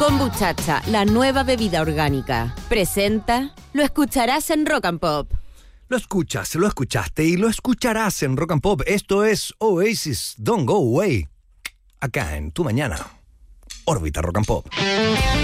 Kombuchacha, la nueva bebida orgánica. Presenta, lo escucharás en Rock and Pop. Lo escuchas, lo escuchaste y lo escucharás en Rock and Pop. Esto es Oasis, Don't Go Away. Acá en Tu Mañana. Órbita Rock and Pop.